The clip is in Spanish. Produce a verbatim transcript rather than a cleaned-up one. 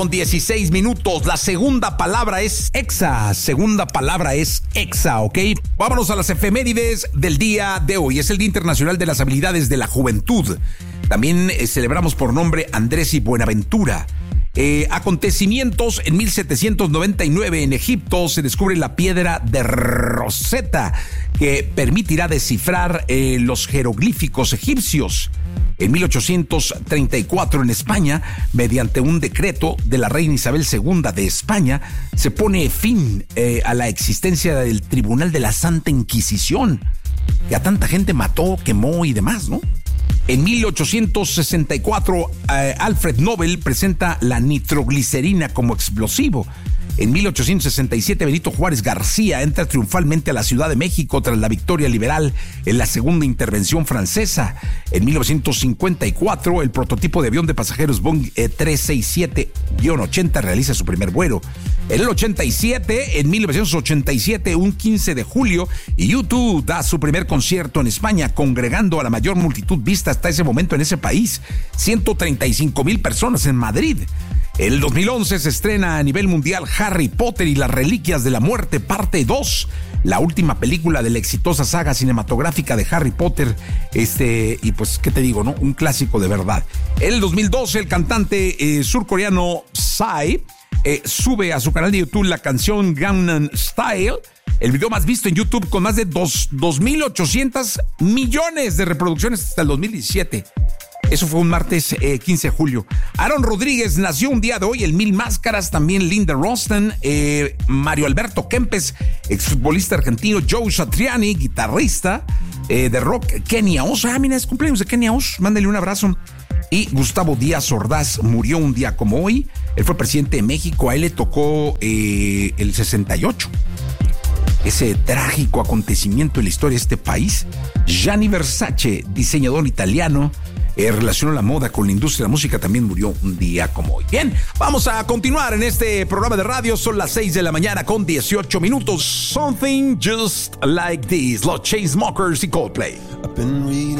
Con dieciséis minutos, la segunda palabra es exa, segunda palabra es exa, ¿ok? Vámonos a las efemérides del día de hoy. Es el Día Internacional de las Habilidades de la Juventud. También eh, celebramos por nombre Andrés y Buenaventura. Eh, acontecimientos: en mil setecientos noventa y nueve en Egipto se descubre la piedra de Rosetta, que permitirá descifrar eh, los jeroglíficos egipcios. En mil ochocientos treinta y cuatro en España, mediante un decreto de la reina Isabel segunda de España, se pone fin eh, a la existencia del Tribunal de la Santa Inquisición, que a tanta gente mató, quemó y demás, ¿no? En mil ochocientos sesenta y cuatro, eh, Alfred Nobel presenta la nitroglicerina como explosivo. En mil ochocientos sesenta y siete, Benito Juárez García entra triunfalmente a la Ciudad de México tras la victoria liberal en la segunda intervención francesa. En mil novecientos cincuenta y cuatro, el prototipo de avión de pasajeros Boeing eh, trescientos sesenta y siete ochenta realiza su primer vuelo. En el ochenta y siete, en mil novecientos ochenta y siete, un quince de julio, U dos da su primer concierto en España, congregando a la mayor multitud vista hasta ese momento en ese país, ciento treinta y cinco mil personas en Madrid. En el dos mil once se estrena a nivel mundial Harry Potter y las Reliquias de la Muerte, parte dos, la última película de la exitosa saga cinematográfica de Harry Potter, este, y pues, ¿qué te digo, no? Un clásico de verdad. En el dos mil doce, el cantante eh, surcoreano Psy eh, sube a su canal de YouTube la canción Gangnam Style, el video más visto en YouTube con más de dos mil ochocientos millones de reproducciones hasta el dos mil diecisiete. Eso fue un martes eh, quince de julio. Aaron Rodríguez nació un día de hoy, el Mil Máscaras, también Linda Ronstadt, eh, Mario Alberto Kempes, exfutbolista argentino, Joe Satriani, guitarrista eh, de rock, Kenia Os, ah, mira, es cumpleaños de Kenia Os, mándale un abrazo. Y Gustavo Díaz Ordaz murió un día como hoy, él fue presidente de México, a él le tocó eh, el sesenta y ocho. Ese trágico acontecimiento en la historia de este país. Gianni Versace, diseñador italiano, Eh, relacionó la moda con la industria de la música, también murió un día como hoy. Bien, vamos a continuar en este programa de radio. Son las seis de la mañana con dieciocho minutos. Something Just Like This, los Chainsmokers y Coldplay.